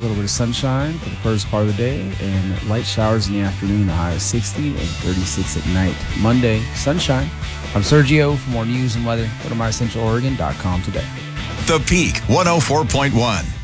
little bit of sunshine for the first part of the day, and light showers in the afternoon, the high of 60 and 36 at night. Monday, sunshine. I'm Sergio. For more news and weather, go to mycentraloregon.com today. The Peak 104.1.